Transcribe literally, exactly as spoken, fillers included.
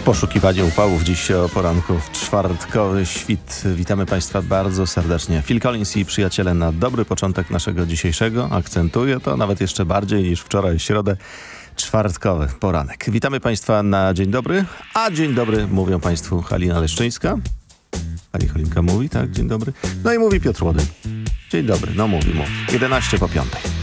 Poszukiwanie upałów dziś o poranku w czwartkowy świt. Witamy Państwa bardzo serdecznie. Phil Collins i przyjaciele na dobry początek naszego dzisiejszego, akcentuję to nawet jeszcze bardziej niż wczoraj środę, czwartkowy poranek. Witamy Państwa na dzień dobry, a dzień dobry mówią Państwu Halina Leszczyńska. Pani Halinka mówi, tak, dzień dobry. No i mówi Piotr Łody. Dzień dobry, no mówi, mówi. jedenaście po piątej.